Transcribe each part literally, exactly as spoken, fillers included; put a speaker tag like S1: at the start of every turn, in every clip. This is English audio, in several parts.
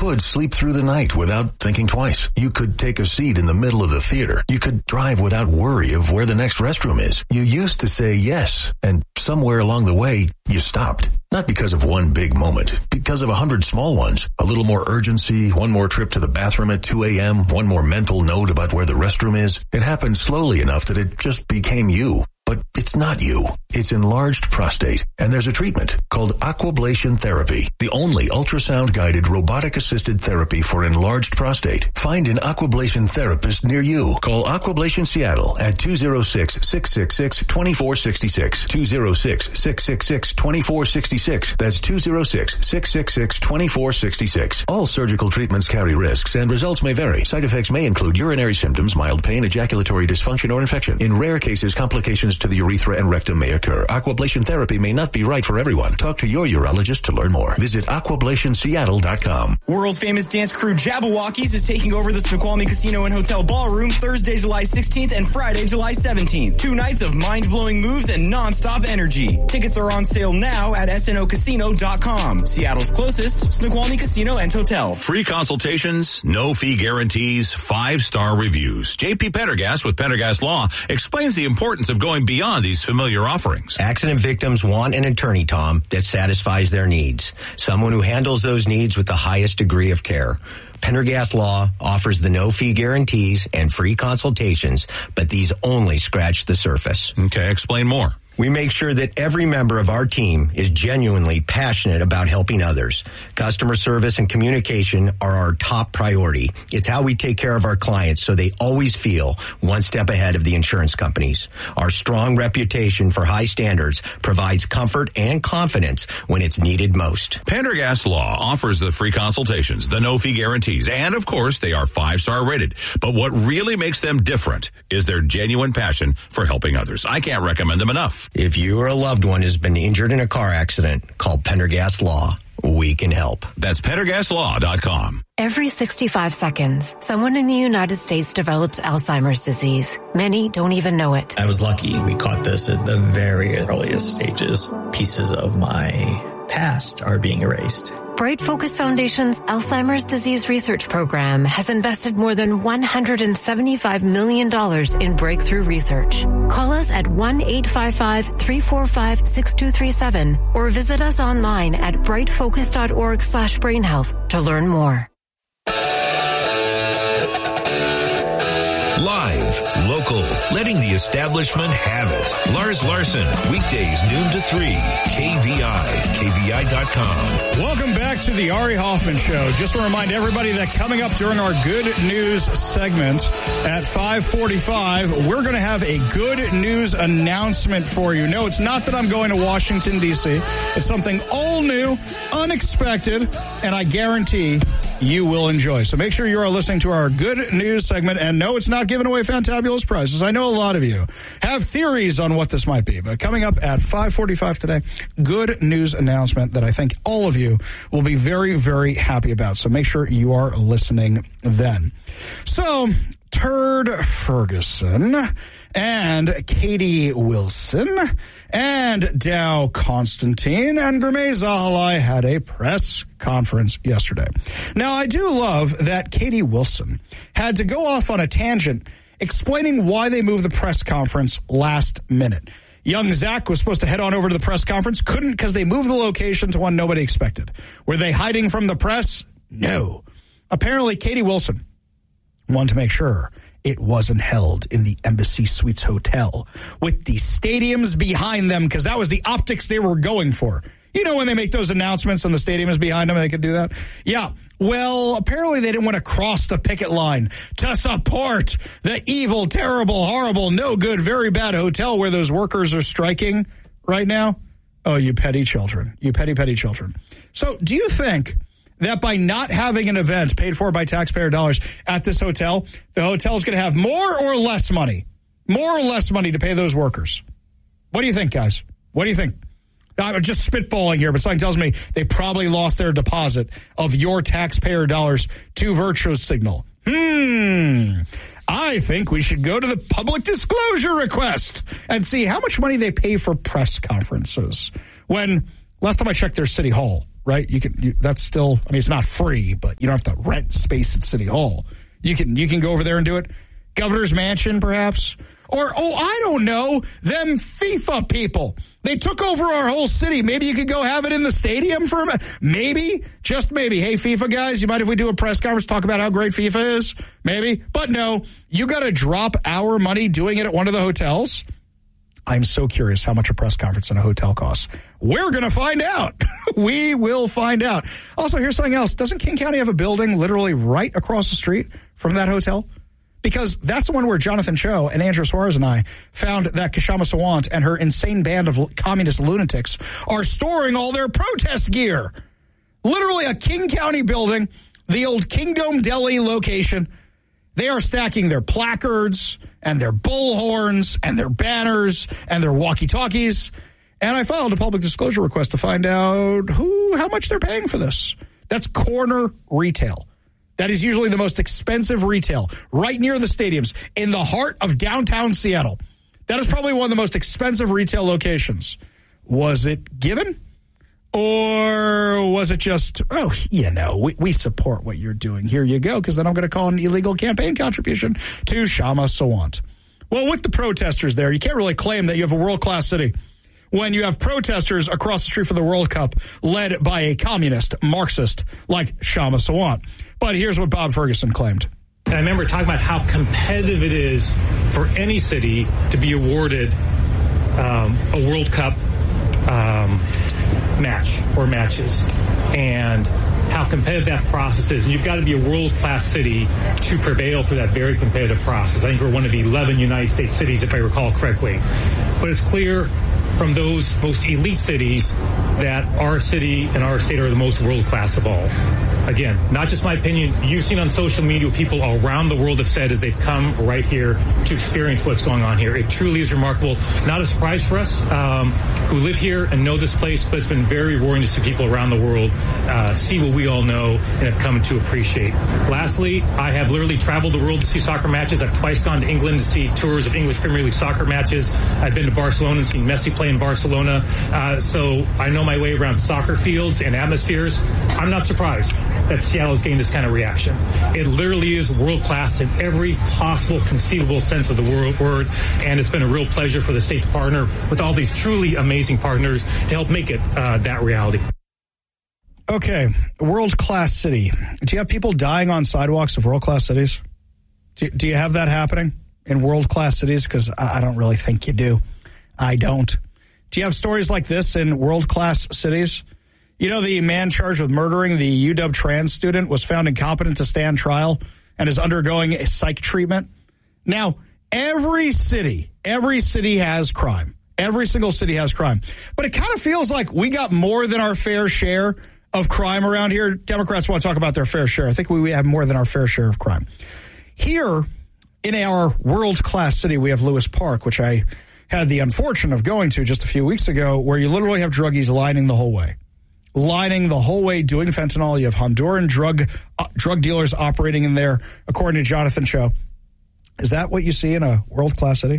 S1: could sleep through the night without thinking twice. You could take a seat in the middle of the theater. You could drive without worry of where the next restroom is. You used to say yes, and somewhere along the way, you stopped. Not because of one big moment, because of a hundred small ones. A little more urgency, one more trip to the bathroom at two a.m., one more mental note about where the restroom is. It happened slowly enough that it just became you. But it's not you. It's enlarged prostate, and there's a treatment called Aquablation Therapy, the only ultrasound-guided robotic-assisted therapy for enlarged prostate. Find an Aquablation therapist near you. Call Aquablation Seattle at two oh six, six six six, two four six six, two oh six, six six six, two four six six. That's two oh six, six six six, two four six six. All surgical treatments carry risks, and results may vary. Side effects may include urinary symptoms, mild pain, ejaculatory dysfunction, or infection. In rare cases, complications to the urethra and rectum may occur. Aquablation therapy may not be right for everyone. Talk to your urologist to learn more. Visit aquablation seattle dot com.
S2: World famous dance crew Jabberwockies is taking over the Snoqualmie Casino and Hotel Ballroom Thursday, July sixteenth and Friday, July seventeenth. Two nights of mind-blowing moves and non-stop energy. Tickets are on sale now at S N O casino dot com. Seattle's closest Snoqualmie Casino and Hotel.
S3: Free consultations, no fee guarantees, five-star reviews. J P Pendergast with Pendergast Law explains the importance of going beyond these familiar offerings.
S4: Accident victims want an attorney, Tom, that satisfies their needs. Someone who handles those needs with the highest degree of care. Pendergast Law offers the no-fee guarantees and free consultations, but these only scratch the surface.
S3: Okay, explain more.
S4: We make sure that every member of our team is genuinely passionate about helping others. Customer service and communication are our top priority. It's how we take care of our clients so they always feel one step ahead of the insurance companies. Our strong reputation for high standards provides comfort and confidence when it's needed most.
S3: Pendergast Law offers the free consultations, the no-fee guarantees, and of course, they are five-star rated. But what really makes them different is their genuine passion for helping others. I can't recommend them enough.
S4: If you or a loved one has been injured in a car accident, call Pendergast Law. We can help.
S3: That's pendergast law dot com.
S5: Every sixty-five seconds, someone in the United States develops Alzheimer's disease. Many don't even know it.
S6: I was lucky. We caught this at the very earliest stages. Pieces of my past are being erased.
S5: Bright Focus Foundation's Alzheimer's Disease Research Program has invested more than one hundred seventy-five million dollars in breakthrough research. Call us at one eight five five, three four five, six two three seven or visit us online at brightfocus.org slash brain health to learn more.
S7: Live, local, letting the establishment have it. Lars Larson, weekdays noon to three, K V I, K V I dot com.
S8: Welcome back to the Ari Hoffman Show. Just to remind everybody that coming up during our Good News segment at five forty-five, we're going to have a good news announcement for you. No, it's not that I'm going to Washington, D C It's something all new, unexpected, and I guarantee you will enjoy. So make sure you are listening to our Good News segment. And no, it's not giving away fantabulous prizes. I know a lot of you have theories on what this might be. But coming up at five forty-five today, good news announcement that I think all of you will be very, very happy about. So make sure you are listening then. So, Turd Ferguson and Katie Wilson and Dow Constantine and Gurmay Zahalai had a press conference yesterday. Now, I do love that Katie Wilson had to go off on a tangent explaining why they moved the press conference last minute. Young Zach was supposed to head on over to the press conference, couldn't because they moved the location to one nobody expected. Were they hiding from the press? No. Apparently, Katie Wilson wanted to make sure it wasn't held in the Embassy Suites Hotel with the stadiums behind them, because that was the optics they were going for. You know, when they make those announcements and the stadium is behind them, they could do that? Yeah. Well, apparently they didn't want to cross the picket line to support the evil, terrible, horrible, no good, very bad hotel where those workers are striking right now. Oh, you petty children. You petty, petty children. So do you think that by not having an event paid for by taxpayer dollars at this hotel, the hotel is going to have more or less money? More or less money to pay those workers? What do you think, guys? What do you think? I'm just spitballing here, but something tells me they probably lost their deposit of your taxpayer dollars to Virtue Signal. Hmm. I think we should go to the public disclosure request and see how much money they pay for press conferences. When, last time I checked their city hall, right? You can. You, that's still. I mean, it's not free, but you don't have to rent space at City Hall. You can. You can go over there and do it. Governor's Mansion, perhaps. Or, oh, I don't know, them FIFA people. They took over our whole city. Maybe you could go have it in the stadium for a minute. Maybe, just maybe. Hey, FIFA guys, you mind if we do a press conference, talk about how great FIFA is? Maybe. But no, you got to drop our money doing it at one of the hotels. I'm so curious how much a press conference in a hotel costs. We're going to find out. We will find out. Also, here's something else. Doesn't King County have a building literally right across the street from that hotel? Because that's the one where Jonathan Cho and Andrew Suarez and I found that Kshama Sawant and her insane band of communist lunatics are storing all their protest gear. Literally a King County building, the old Kingdom Deli location. They are stacking their placards and their bullhorns and their banners and their walkie-talkies. And I filed a public disclosure request to find out who, how much they're paying for this. That's corner retail. That is usually the most expensive retail, right near the stadiums, in the heart of downtown Seattle. That is probably one of the most expensive retail locations. Was it given? Or was it just, oh, you know, we, we support what you're doing. Here you go, because then I'm going to call an illegal campaign contribution to Kshama Sawant. Well, with the protesters there, you can't really claim that you have a world-class city when you have protesters across the street from the World Cup led by a communist, Marxist like Kshama Sawant. But here's what Bob Ferguson claimed.
S9: And I remember talking about how competitive it is for any city to be awarded um, a World Cup um, match or matches, and how competitive that process is. And you've got to be a world-class city to prevail through that very competitive process. I think we're one of the eleven United States cities, if I recall correctly. But it's clear from those most elite cities that our city and our state are the most world-class of all. Again, not just my opinion. You've seen on social media what people around the world have said as they've come right here to experience what's going on here. It truly is remarkable. Not a surprise for us um, who live here and know this place, but it's been very rewarding to see people around the world uh, see what we all know and have come to appreciate. Lastly, I have literally traveled the world to see soccer matches. I've twice gone to England to see tours of English Premier League soccer matches. I've been to Barcelona and seen Messi play in Barcelona. Uh, so I know my way around soccer fields and atmospheres. I'm not surprised that Seattle is getting this kind of reaction. It literally is world-class in every possible conceivable sense of the word, and it's been a real pleasure for the state to partner with all these truly amazing partners to help make it uh, that reality.
S8: Okay, world-class city. Do you have people dying on sidewalks of world-class cities? Do, do you have that happening in world-class cities? Because I, I don't really think you do. I don't. Do you have stories like this in world-class cities? You know, the man charged with murdering the U W trans student was found incompetent to stand trial and is undergoing a psych treatment. Now, every city, every city has crime. Every single city has crime. But it kind of feels like we got more than our fair share of crime around here. Democrats want to talk about their fair share. I think we have more than our fair share of crime. Here, in our world-class city, we have Lewis Park, which I had the unfortune of going to just a few weeks ago, where you literally have druggies lining the whole way. Lining the whole way, doing fentanyl. You have Honduran drug uh, drug dealers operating in there, according to Jonathan Cho. Is that what you see in a world-class city?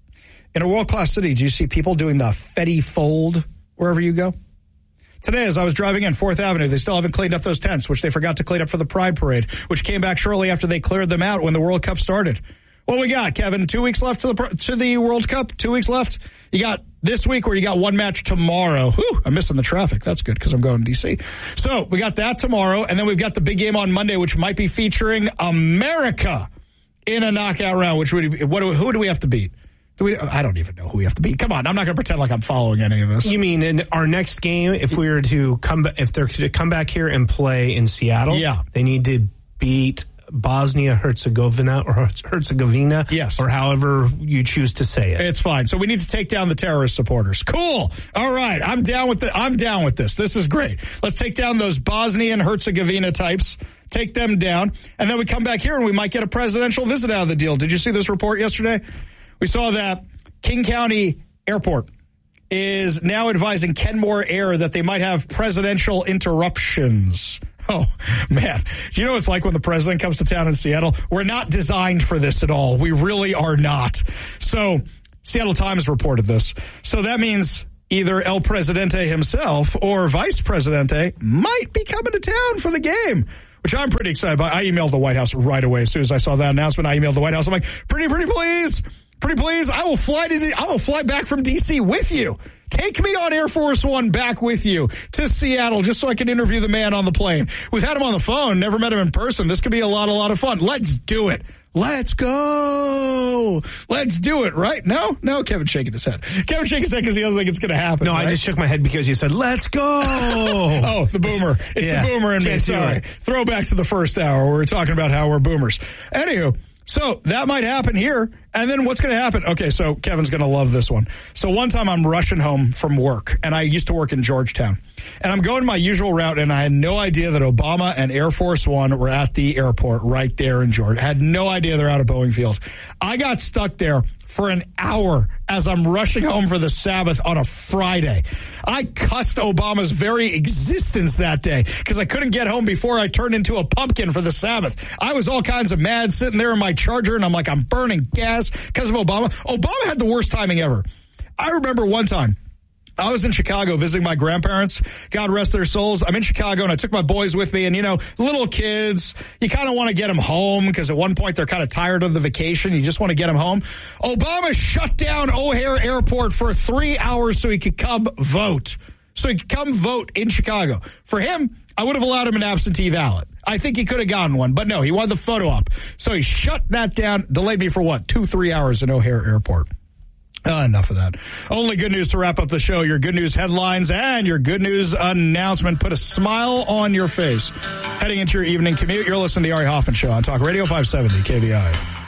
S8: In a world-class city, do you see people doing the Fetty fold wherever you go? Today, as I was driving in fourth Avenue, they still haven't cleaned up those tents, which they forgot to clean up for the Pride Parade, which came back shortly after they cleared them out when the World Cup started. What we got, Kevin? Two weeks left to the to the World Cup? Two weeks left? You got this week or you got one match tomorrow? Whew, I'm missing the traffic. That's good because I'm going to D C. So we got that tomorrow, and then we've got the big game on Monday, which might be featuring America in a knockout round. Which would what do, who do we have to beat? Do we? I don't even know who we have to beat. Come on, I'm not going to pretend like I'm following any of this.
S10: You mean in our next game, if we were to come, if they're to come back here and play in Seattle,
S8: yeah,
S10: they need to beat Bosnia Herzegovina or Herzegovina,
S8: yes,
S10: or however you choose to say it.
S8: It's fine. So we need to take down the terrorist supporters. Cool. All right, I'm down with the, I'm down with this. This is great. Let's take down those Bosnian Herzegovina types. Take them down, and then we come back here and we might get a presidential visit out of the deal. Did you see this report yesterday? We saw that King County Airport is now advising Kenmore Air that they might have presidential interruptions. Oh, man. Do you know what it's like when the president comes to town in Seattle? We're not designed for this at all. We really are not. So, Seattle Times reported this. So that means either El Presidente himself or Vice Presidente might be coming to town for the game, which I'm pretty excited about. I emailed the White House right away. As soon as I saw that announcement, I emailed the White House. I'm like, pretty, pretty please, pretty please, I will fly to the, I will fly back from D C with you. Take me on Air Force One back with you to Seattle just so I can interview the man on the plane. We've had him on the phone, never met him in person. This could be a lot, a lot of fun. Let's do it. Let's go. Let's do it, right? No? No, Kevin's shaking his head. Kevin's shaking his head because he doesn't think it's going to happen.
S10: No,
S8: right?
S10: I just shook my head because you said, let's go.
S8: Oh, the boomer. It's yeah, the boomer in me. Sorry. Throw back to the first hour. We were talking about how we're boomers. Anywho, so that might happen here. And then what's going to happen? Okay, so Kevin's going to love this one. So one time I'm rushing home from work, and I used to work in Georgetown. And I'm going my usual route, and I had no idea that Obama and Air Force One were at the airport right there in Georgia. I had no idea they're out of Boeing Field. I got stuck there for an hour as I'm rushing home for the Sabbath on a Friday. I cussed Obama's very existence that day because I couldn't get home before I turned into a pumpkin for the Sabbath. I was all kinds of mad sitting there in my Charger, and I'm like, I'm burning gas because of Obama. Obama had the worst timing ever. I remember one time, I was in Chicago visiting my grandparents. God rest their souls. I'm in Chicago, and I took my boys with me. And, you know, little kids, you kind of want to get them home because at one point they're kind of tired of the vacation. You just want to get them home. Obama shut down O'Hare Airport for three hours so he could come vote. So he could come vote in Chicago. For him, I would have allowed him an absentee ballot. I think he could have gotten one, but no, he wanted the photo op. So he shut that down, delayed me for what, two, three hours in O'Hare Airport. Uh, enough of that. Only good news to wrap up the show. Your good news headlines and your good news announcement. Put a smile on your face. Heading into your evening commute, you're listening to the Ari Hoffman Show on Talk Radio five seventy K V I.